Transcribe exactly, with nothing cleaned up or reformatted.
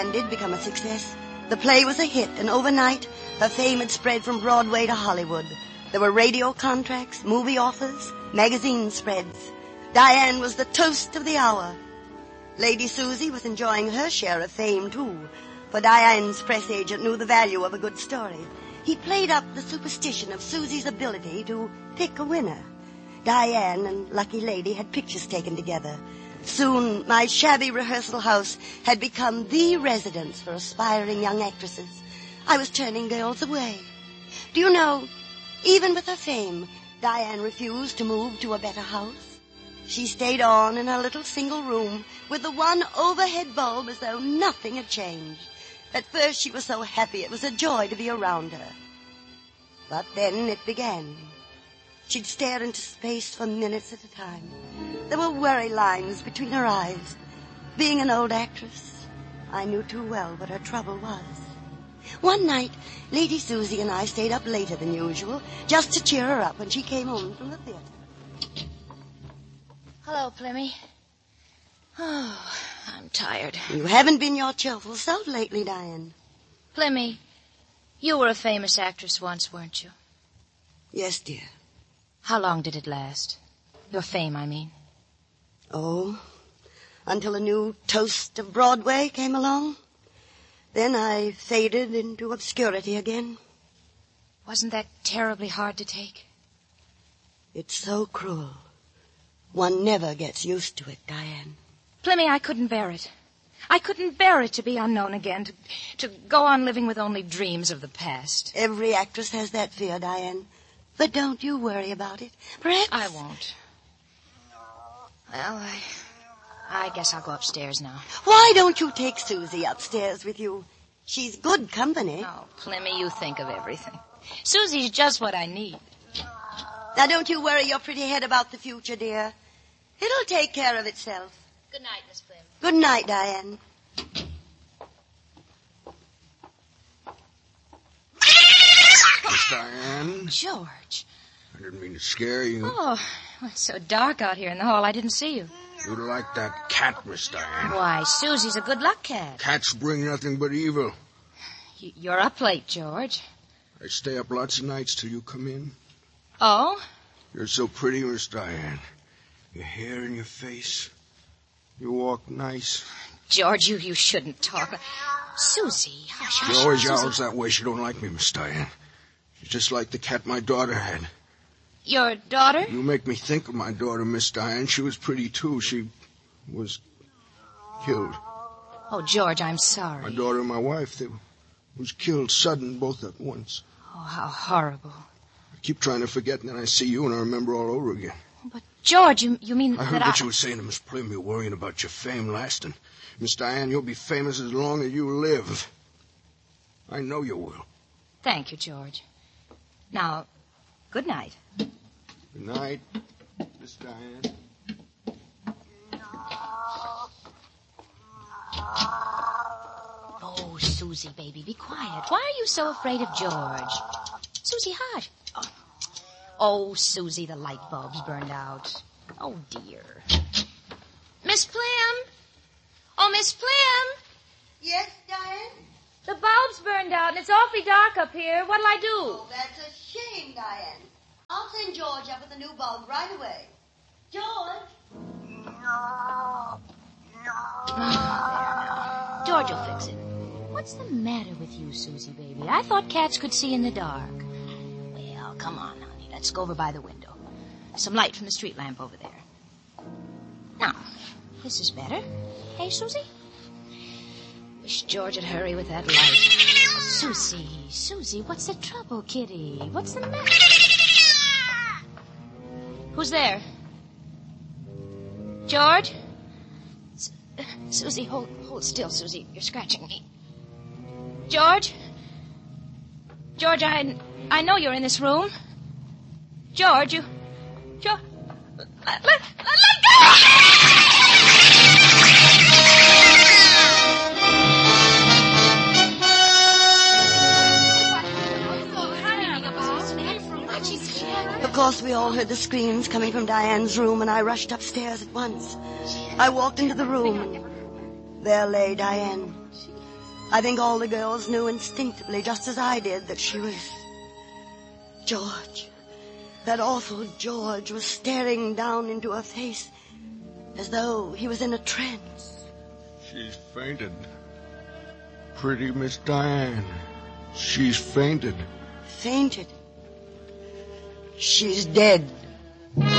and did become a success. The play was a hit, and overnight, her fame had spread from Broadway to Hollywood. There were radio contracts, movie offers, magazine spreads. Diane was the toast of the hour. Lady Susie was enjoying her share of fame, too, for Diane's press agent knew the value of a good story. He played up the superstition of Susie's ability to pick a winner. Diane and Lucky Lady had pictures taken together. Soon, my shabby rehearsal house had become the residence for aspiring young actresses. I was turning girls away. Do you know, even with her fame, Diane refused to move to a better house. She stayed on in her little single room with the one overhead bulb as though nothing had changed. At first she was so happy it was a joy to be around her. But then it began. She'd stare into space for minutes at a time. There were worry lines between her eyes. Being an old actress, I knew too well what her trouble was. One night, Lady Susie and I stayed up later than usual just to cheer her up when she came home from the theater. Hello, Plimmy. Oh, I'm tired. You haven't been your cheerful self lately, Diane. Plimmy, you were a famous actress once, weren't you? Yes, dear. How long did it last? Your fame, I mean. Oh, until a new toast of Broadway came along. Then I faded into obscurity again. Wasn't that terribly hard to take? It's so cruel. One never gets used to it, Diane. Plimmy, I couldn't bear it. I couldn't bear it to be unknown again, to, to go on living with only dreams of the past. Every actress has that fear, Diane. But don't you worry about it. Perhaps... I won't. Well, I... I guess I'll go upstairs now. Why don't you take Susie upstairs with you? She's good company. Oh, Plimmy, you think of everything. Susie's just what I need. Now, don't you worry your pretty head about the future, dear. It'll take care of itself. Good night, Miss Plim. Good night, Diane. Miss Diane? George. I didn't mean to scare you. Oh, well, it's so dark out here in the hall, I didn't see you. You'd like that cat, Miss Diane. Why, Susie's a good luck cat. Cats bring nothing but evil. Y- you're up late, George. I stay up lots of nights till you come in. Oh? You're so pretty, Miss Diane. Your hair and your face. You walk nice. George, you, you shouldn't talk. Susie, hush, hush. She always Susie. yowls that way. She don't like me, Miss Diane. She's just like the cat my daughter had. Your daughter? You make me think of my daughter, Miss Diane. She was pretty, too. She was killed. Oh, George, I'm sorry. My daughter and my wife, they was killed sudden, both at once. Oh, how horrible. I keep trying to forget, and then I see you, and I remember all over again. But, George, you, you mean I heard that what I... you were saying to Miss Plim. You're worrying about your fame lasting. Miss Diane, you'll be famous as long as you live. I know you will. Thank you, George. Now, good night. Good night, Miss Diane. Oh, Susie, baby, be quiet. Why are you so afraid of George? Susie, hush. Oh, oh Susie, the light bulb's burned out. Oh, dear. Miss Plim? Oh, Miss Plim? Yes, Diane? The bulb's burned out, and it's awfully dark up here. What'll I do? Oh, that's a shame, Diane. I'll send George up with a new bulb right away. George? Oh, there now. George will fix it. What's the matter with you, Susie, baby? I thought cats could see in the dark. Well, come on, honey. Let's go over by the window. Some light from the street lamp over there. Now, this is better. Hey, Susie? Wish George would hurry with that light. Susie, Susie, what's the trouble, kitty? What's the matter? Who's there? George? Su- uh, Susie, hold, hold still, Susie. You're scratching me. George? George, I, I know you're in this room. George, you... George... Let, let, let, let go! Of course, we all heard the screams coming from Diane's room, and I rushed upstairs at once. I walked into the room, and there lay Diane. I think all the girls knew instinctively, just as I did, that she was... George. That awful George was staring down into her face as though he was in a trance. She's fainted. Pretty Miss Diane. She's fainted. Fainted? She's dead.